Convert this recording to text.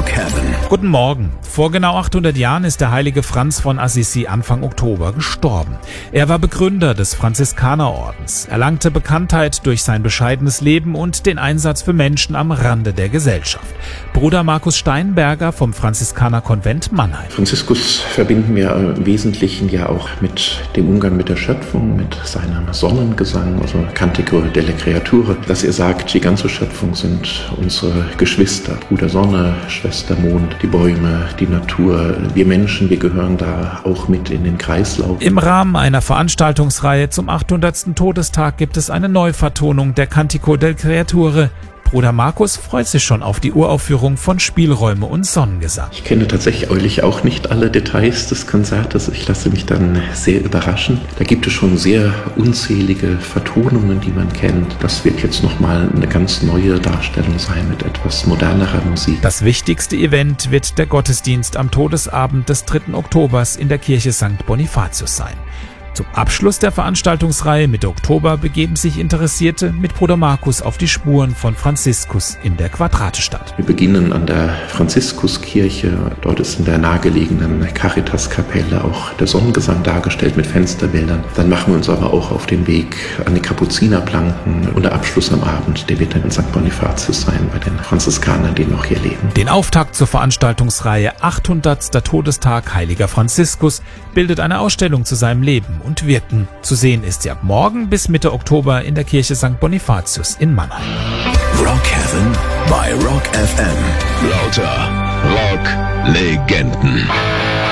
Brookhaven. Guten Morgen. Vor genau 800 Jahren ist der heilige Franz von Assisi Anfang Oktober gestorben. Er war Begründer des Franziskanerordens, erlangte Bekanntheit durch sein bescheidenes Leben und den Einsatz für Menschen am Rande der Gesellschaft. Bruder Markus Steinberger vom Franziskanerkonvent Mannheim. Franziskus verbinden wir im Wesentlichen ja auch mit dem Umgang mit der Schöpfung, mit seinem Sonnengesang, also Cantico delle Creature, dass er sagt, die ganze Schöpfung sind unsere Geschwister, Bruder Sonne, Schwester Mond, die Bäume, die Natur. Wir Menschen, wir gehören da auch mit in den Kreislauf. Im Rahmen einer Veranstaltungsreihe zum 800. Todestag gibt es eine Neuvertonung der Cantico delle Creature. Bruder Markus freut sich schon auf die Uraufführung von Spielräume und Sonnengesang. Ich kenne tatsächlich auch nicht alle Details des Konzertes. Ich lasse mich dann sehr überraschen. Da gibt es schon sehr unzählige Vertonungen, die man kennt. Das wird jetzt nochmal eine ganz neue Darstellung sein mit etwas modernerer Musik. Das wichtigste Event wird der Gottesdienst am Todesabend des 3. Oktobers in der Kirche St. Bonifatius sein. Zum Abschluss der Veranstaltungsreihe Mitte Oktober begeben sich Interessierte mit Bruder Markus auf die Spuren von Franziskus in der Quadratestadt. Wir beginnen an der Franziskuskirche. Dort ist in der nahegelegenen Caritas-Kapelle auch der Sonnengesang dargestellt mit Fensterbildern. Dann machen wir uns aber auch auf den Weg an die Kapuzinerplanken und der Abschluss am Abend, der wird dann in St. Bonifatius sein bei den Franziskanern, die noch hier leben. Den Auftakt zur Veranstaltungsreihe 800. Todestag Heiliger Franziskus bildet eine Ausstellung zu seinem Leben und Wirken. Zu sehen ist sie ab morgen bis Mitte Oktober in der Kirche St. Bonifatius in Mannheim. Brookhaven bei Rock FM. Lauter Rock-Legenden.